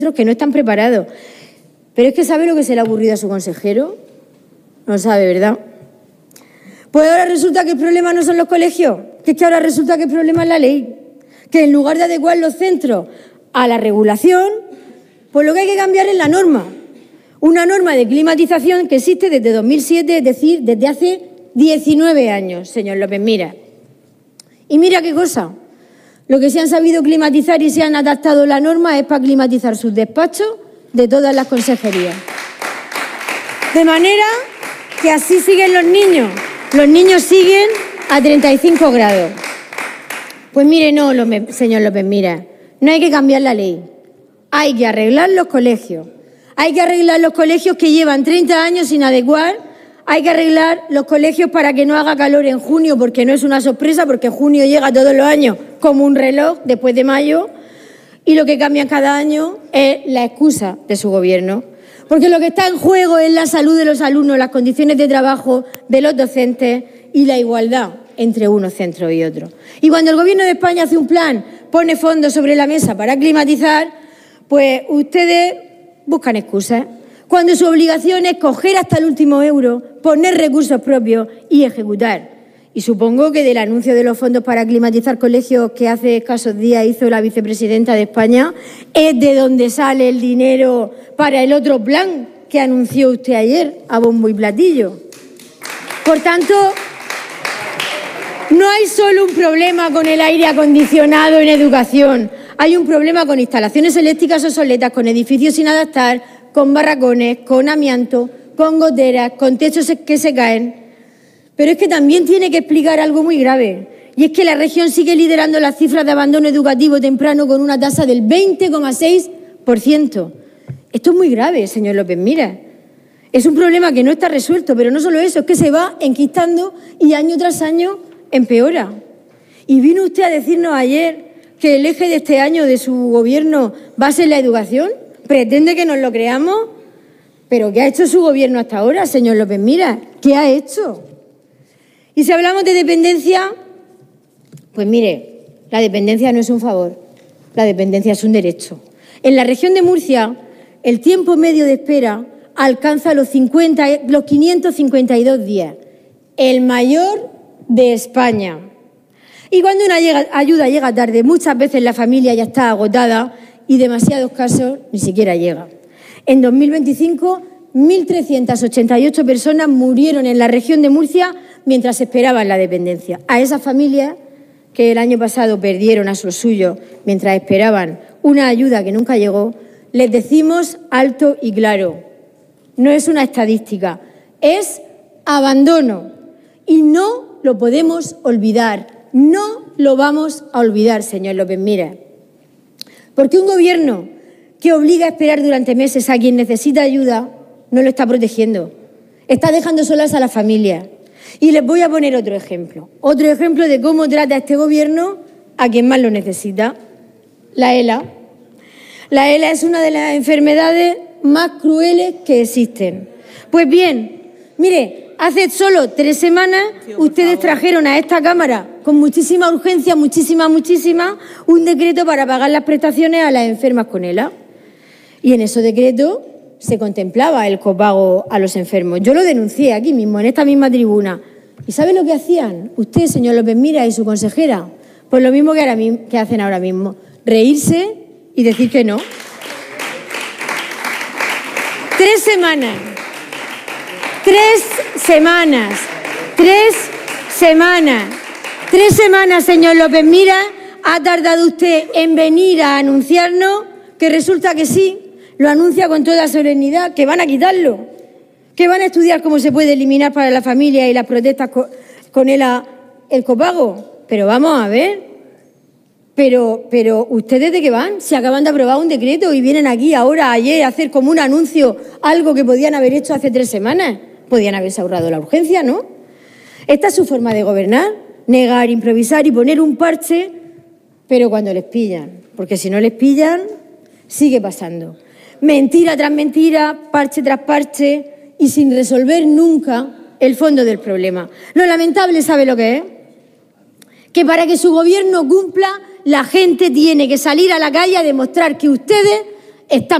que no están preparados. Pero es que ¿sabe lo que se le ha ocurrido a su consejero? No sabe, ¿verdad? Pues ahora resulta que el problema no son los colegios, que es que ahora resulta que el problema es la ley. Que en lugar de adecuar los centros a la regulación, pues lo que hay que cambiar es la norma. Una norma de climatización que existe desde 2007, es decir, desde hace 19 años, señor López Miras. Y mira qué cosa, lo que se han sabido climatizar y se han adaptado la norma es para climatizar sus despachos de todas las consejerías. De manera que así siguen los niños. Los niños siguen a 35 grados. Pues mire, no, señor López Miras, no hay que cambiar la ley. Hay que arreglar los colegios. Hay que arreglar los colegios que llevan 30 años sin adecuar. Hay que arreglar los colegios para que no haga calor en junio, porque no es una sorpresa, porque junio llega todos los años como un reloj después de mayo. Y lo que cambia cada año es la excusa de su gobierno. Porque lo que está en juego es la salud de los alumnos, las condiciones de trabajo de los docentes y la igualdad entre unos centros y otros. Y cuando el Gobierno de España hace un plan, pone fondos sobre la mesa para climatizar, pues ustedes buscan excusas. Cuando su obligación es coger hasta el último euro, poner recursos propios y ejecutar. Y supongo que del anuncio de los fondos para climatizar colegios que hace escasos días hizo la vicepresidenta de España, es de donde sale el dinero para el otro plan que anunció usted ayer a bombo y platillo. Por tanto, no hay solo un problema con el aire acondicionado en educación, hay un problema con instalaciones eléctricas obsoletas, con edificios sin adaptar, con barracones, con amianto, con goteras, con techos que se caen. Pero es que también tiene que explicar algo muy grave, y es que la región sigue liderando las cifras de abandono educativo temprano con una tasa del 20,6%. Esto es muy grave, señor López Miras. Es un problema que no está resuelto, pero no solo eso, es que se va enquistando y año tras año empeora. Y vino usted a decirnos ayer que el eje de este año de su gobierno va a ser la educación. ¿Pretende que nos lo creamos? ¿Pero qué ha hecho su gobierno hasta ahora, señor López Miras? ¿Qué ha hecho? Y si hablamos de dependencia, pues mire, la dependencia no es un favor, la dependencia es un derecho. En la región de Murcia, el tiempo medio de espera alcanza los 552 días, el mayor de España. Y cuando una ayuda llega tarde, muchas veces la familia ya está agotada y demasiados casos ni siquiera llega. En 2025, 1.388 personas murieron en la región de Murcia mientras esperaban la dependencia. A esas familias que el año pasado perdieron a sus suyos mientras esperaban una ayuda que nunca llegó, les decimos alto y claro, no es una estadística, es abandono. Y no lo podemos olvidar, no lo vamos a olvidar, señor López Miras. Porque un gobierno que obliga a esperar durante meses a quien necesita ayuda no lo está protegiendo, está dejando solas a las familias. Y les voy a poner otro ejemplo de cómo trata este gobierno a quien más lo necesita, la ELA. La ELA es una de las enfermedades más crueles que existen. Pues bien, mire, hace solo 3 semanas ustedes trajeron a esta Cámara con muchísima urgencia, muchísima, un decreto para pagar las prestaciones a las enfermas con ELA. Y en ese decreto se contemplaba el copago a los enfermos. Yo lo denuncié aquí mismo, en esta misma tribuna. ¿Y sabe lo que hacían usted, señor López Miras, y su consejera? Pues lo mismo que hacen ahora mismo, reírse y decir que no. 3 semanas. 3 semanas. 3 semanas. 3 semanas, señor López Miras, ha tardado usted en venir a anunciarnos que resulta que sí, lo anuncia con toda solemnidad, que van a quitarlo, que van a estudiar cómo se puede eliminar para la familia y las protestas con el copago. Pero vamos a ver, pero ¿ustedes de qué van? Se acaban de aprobar un decreto y vienen aquí ahora, ayer, a hacer como un anuncio, algo que podían haber hecho hace 3 semanas. Podían haberse ahorrado la urgencia, ¿no? Esta es su forma de gobernar, negar, improvisar y poner un parche, pero cuando les pillan, porque si no les pillan, sigue pasando. Mentira tras mentira, parche tras parche y sin resolver nunca el fondo del problema. Lo lamentable, ¿sabe lo que es? Que para que su gobierno cumpla, la gente tiene que salir a la calle a demostrar que ustedes está